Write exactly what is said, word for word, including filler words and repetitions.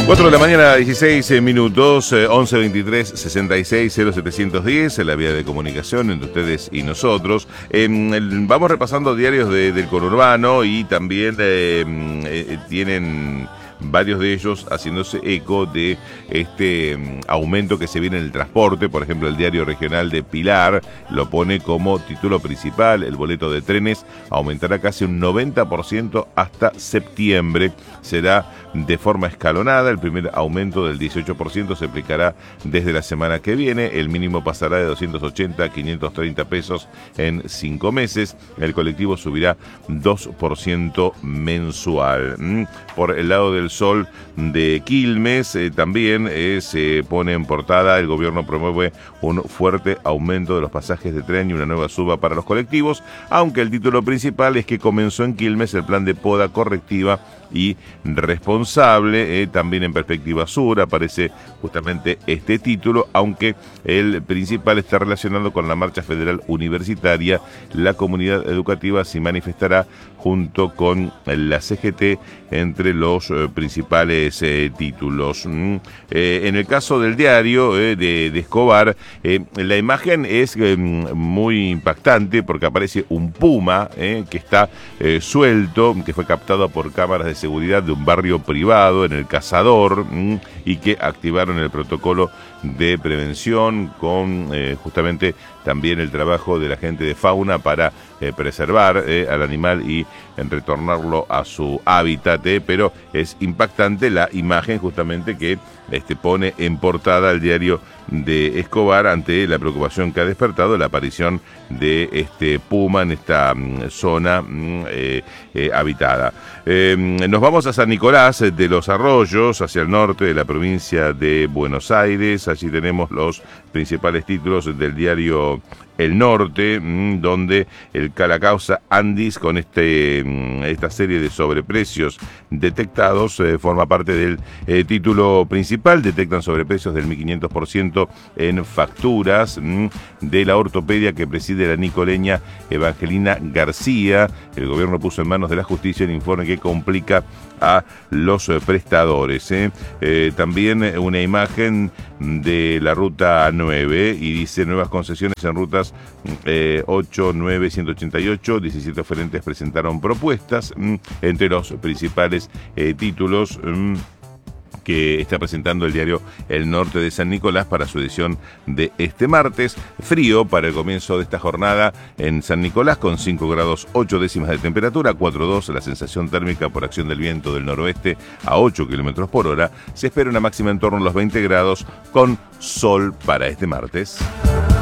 cuatro de la mañana, dieciséis minutos, eh, once veintitrés sesenta y seis cero setecientos diez, en la vía de comunicación entre ustedes y nosotros. Eh, el, vamos repasando diarios de, del conurbano y también eh, eh, tienen varios de ellos haciéndose eco de este um, aumento que se viene en el transporte. Por ejemplo, el diario regional de Pilar lo pone como título principal: el boleto de trenes aumentará casi un noventa por ciento hasta septiembre. Será de forma escalonada. El primer aumento del dieciocho por ciento se aplicará desde la semana que viene. El mínimo pasará de doscientos ochenta a quinientos treinta pesos en cinco meses. El colectivo subirá dos por ciento mensual. Mm. Por el lado del Sol de Quilmes, eh, también eh, se pone en portada: el gobierno promueve un fuerte aumento de los pasajes de tren y una nueva suba para los colectivos, aunque el título principal es que comenzó en Quilmes el plan de poda correctiva y responsable. Eh, también en Perspectiva Sur aparece justamente este título, aunque el principal está relacionado con la marcha federal universitaria. La comunidad educativa se manifestará junto con la C G T entre los eh, principales eh, títulos. Mm. Eh, en el caso del diario eh, de, de Escobar, eh, la imagen es eh, muy impactante porque aparece un puma eh, que está eh, suelto, que fue captado por cámaras de seguridad de un barrio privado en El Cazador, mm, y que activaron el protocolo de prevención con eh, justamente también el trabajo de la gente de fauna para eh, preservar eh, al animal y en retornarlo a su hábitat, eh, pero es impactante la imagen justamente que este, pone en portada el diario de Escobar ante la preocupación que ha despertado la aparición de este puma en esta mm, zona mm, eh, eh, habitada. Eh, nos vamos a San Nicolás de los Arroyos, hacia el norte de la provincia de Buenos Aires. Allí tenemos los principales títulos del diario El Norte, mmm, donde el Calacausa Andis, con este mmm, esta serie de sobreprecios detectados, eh, forma parte del eh, título principal. Detectan sobreprecios del mil quinientos por ciento en facturas mmm, de la ortopedia que preside la nicoleña Evangelina García. El gobierno puso en manos de la justicia el informe que complica a los eh, prestadores. Eh. Eh, también una imagen de la ruta nueve y dice: nuevas concesiones en rutas eh, ocho, nueve, ciento ochenta y ocho. diecisiete oferentes presentaron propuestas. Mm, entre los principales eh, títulos mm, que está presentando el diario El Norte de San Nicolás para su edición de este martes. Frío para el comienzo de esta jornada en San Nicolás, con cinco grados ocho décimas de temperatura, cuatro coma dos la sensación térmica por acción del viento del noroeste a ocho kilómetros por hora. Se espera una máxima en torno a los veinte grados, con sol para este martes.